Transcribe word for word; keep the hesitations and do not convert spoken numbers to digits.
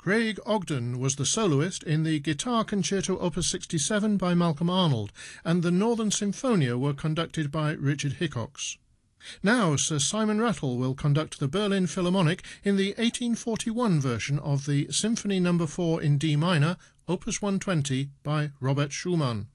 Craig Ogden was the soloist in the Guitar Concerto Opus sixty-seven by Malcolm Arnold, and the Northern Symphonia were conducted by Richard Hickox. Now Sir Simon Rattle will conduct the Berlin Philharmonic in the eighteen forty-one version of the Symphony number four in D minor, Opus one twenty by Robert Schumann.